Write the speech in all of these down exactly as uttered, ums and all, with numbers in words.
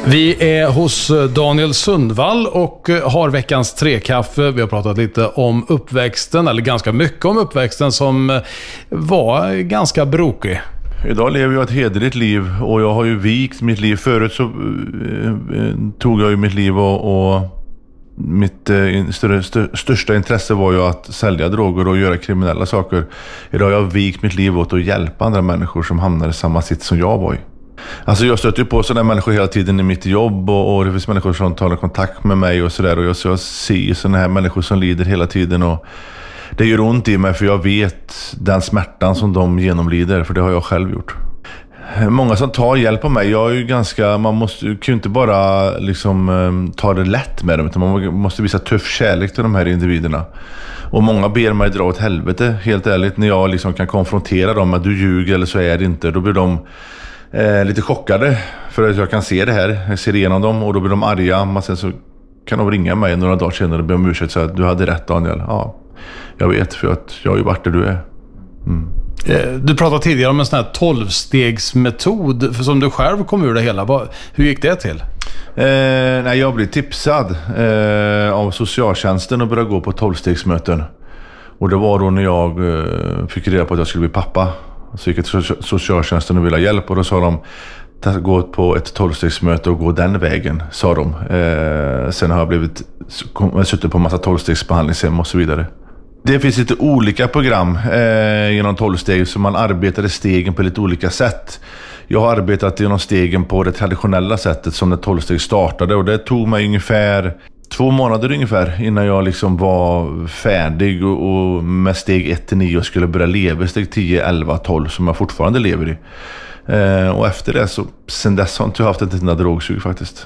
Vi är hos Daniel Sundvall och har veckans trekaffe. Vi har pratat lite om uppväxten, eller ganska mycket om uppväxten som var ganska brokig. Idag lever jag ett hederligt liv och jag har ju vikt mitt liv. Förut så eh, tog jag ju mitt liv och, och mitt eh, större, stör, största intresse var ju att sälja droger och göra kriminella saker. Idag har jag vikt mitt liv åt att hjälpa andra människor som hamnar i samma sitt som jag var i. Alltså jag stöter ju på sådana människor hela tiden i mitt jobb och, och det finns människor som tar kontakt med mig och sådär, och jag, så jag ser sådana här människor som lider hela tiden och det gör ont i mig för jag vet den smärtan som de genomlider, för det har jag själv gjort. Många som tar hjälp av mig, jag är ju ganska, man måste ju inte bara liksom ta det lätt med dem, utan man måste visa tuff kärlek till de här individerna. Och många ber mig dra åt helvete, helt ärligt, när jag liksom kan konfrontera dem att du ljuger eller så är det inte. Då blir de eh, lite chockade för att jag kan se det här, jag ser igenom dem och då blir de arga. Men sen så kan de ringa mig några dagar senare och be om ursäkt och säga att du hade rätt, Daniel. Ja, jag vet, för att jag har ju varit där du är. Mm. Du pratade tidigare om en sån här tolvstegsmetod som du själv kom ur det hela. Hur gick det till? Eh, nej, jag blev tipsad eh, av socialtjänsten och började gå på tolvstegsmöten. Och det var då när jag eh, fick reda på att jag skulle bli pappa. Så gick jag till socialtjänsten och ville ha hjälp och då sa de gå på ett tolvstegsmöte och gå den vägen, sa de. Eh, sen har jag blivit suttit på en massa tolvstegsbehandlingshem och så vidare. Det finns lite olika program eh, genom tolv steg, så man arbetar i stegen på lite olika sätt. Jag har arbetat genom stegen på det traditionella sättet som när tolv steg startade, och det tog mig ungefär två månader ungefär innan jag liksom var färdig och, och med steg ett till nio skulle börja leva i steg tio, elva, tolv som jag fortfarande lever i. Eh, och efter det så, sen dess har jag inte haft ett enda drogsug faktiskt.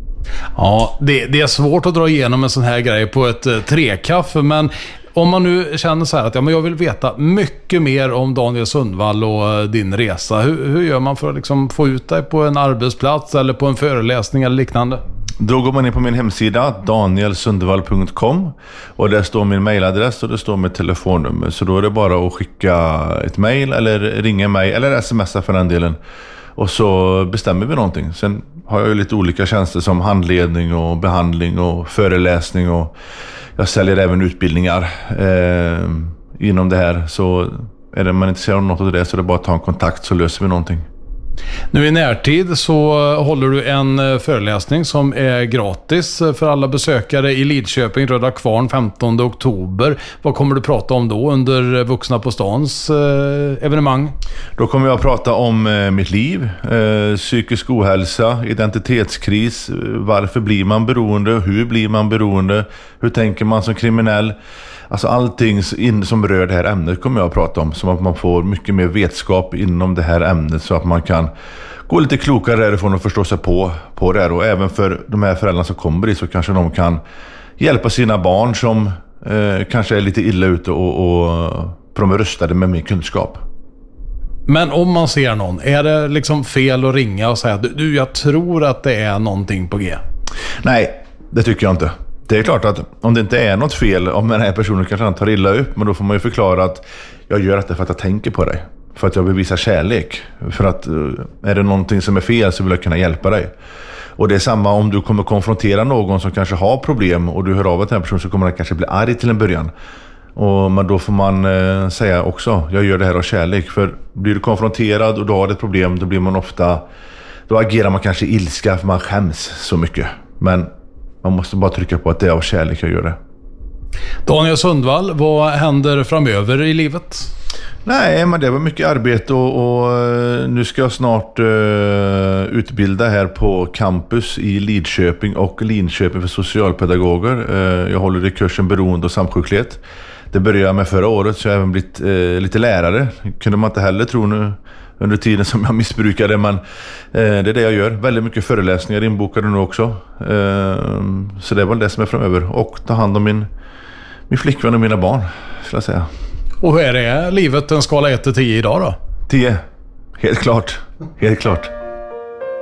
Ja, det, det är svårt att dra igenom en sån här grej på ett eh, trekaffe, men om man nu känner så här att ja, men jag vill veta mycket mer om Daniel Sundvall och din resa. Hur, hur gör man för att liksom få ut dig på en arbetsplats eller på en föreläsning eller liknande? Då går man in på min hemsida daniel sundvall punkt com och där står min mailadress och det står mitt telefonnummer. Så då är det bara att skicka ett mail eller ringa mig eller smsa för den delen. Och så bestämmer vi någonting. Sen har jag ju lite olika tjänster som handledning och behandling och föreläsning, och jag säljer även utbildningar eh, inom det här. Så är det man inte ser något av det så är det bara att ta en kontakt så löser vi någonting. Nu i närtid så håller du en föreläsning som är gratis för alla besökare i Lidköping, Röda Kvarn, femtonde oktober. Vad kommer du prata om då under Vuxna på stans eh, evenemang? Då kommer jag att prata om eh, mitt liv, eh, psykisk ohälsa, identitetskris, varför blir man beroende, hur blir man beroende, hur tänker man som kriminell. Alltså allting som rör det här ämnet kommer jag att prata om, så att man får mycket mer vetskap inom det här ämnet så att man kan gå lite klokare därifrån och förstå sig på, på det här. Och även för de här föräldrarna som kommer dit så kanske de kan hjälpa sina barn som eh, kanske är lite illa ute och, och de är rustade med min kunskap. Men om man ser någon, är det liksom fel att ringa och säga att du, jag tror att det är någonting på G? Nej, det tycker jag inte. Det är klart att om det inte är något fel, om den här personen kanske tar illa upp, men då får man ju förklara att jag gör det för att jag tänker på dig. För att jag vill visa kärlek. För att är det någonting som är fel så vill jag kunna hjälpa dig. Och det är samma om du kommer konfrontera någon som kanske har problem och du hör av att den personen så kommer den kanske bli arg till en början. Och men då får man eh, säga också, jag gör det här av kärlek. För blir du konfronterad och du har ett problem, då blir man ofta, då agerar man kanske ilska för man skäms så mycket. Men man måste bara trycka på att det är av kärlek jag gör det. Daniel Sundvall, vad händer framöver i livet? Nej, men det var mycket arbete och, och nu ska jag snart uh, utbilda här på campus i Lidköping och Linköping för socialpedagoger. Uh, jag håller i kursen beroende och samsjuklighet. Det började jag med förra året, så jag har även blivit uh, lite lärare. Kunde man inte heller tro nu under tiden som jag missbrukade, men eh, det är det jag gör. Väldigt mycket föreläsningar inbokade nu också. Eh, så det är väl det som är framöver. Och ta hand om min, min flickvän och mina barn, skulle jag säga. Och hur är det livet, en skala ett till tio idag då? tio, helt klart. Helt klart.